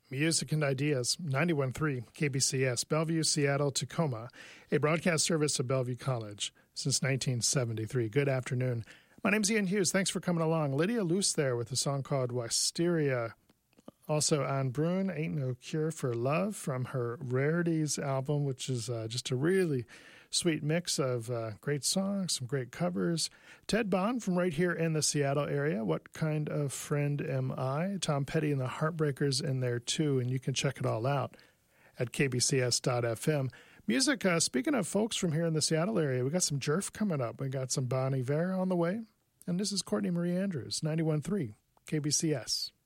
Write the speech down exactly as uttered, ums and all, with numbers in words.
Music and Ideas, ninety-one point three K B C S, Bellevue, Seattle, Tacoma, a broadcast service of Bellevue College since nineteen seventy-three. Good afternoon. My name's Ian Hughes. Thanks for coming along. Lydia Luce there with a song called Wisteria. Also, Anne Brun, Ain't No Cure for Love, from her Rarities album, which is uh, just a really sweet mix of uh, great songs, some great covers. Ted Bond from right here in the Seattle area, What Kind of Friend Am I? Tom Petty and the Heartbreakers in there too, and you can check it all out at k b c s dot f m. Music, uh, speaking of folks from here in the Seattle area, we got some Jerf coming up. We got some Bon Iver on the way, and this is Courtney Marie Andrews, ninety-one point three K B C S.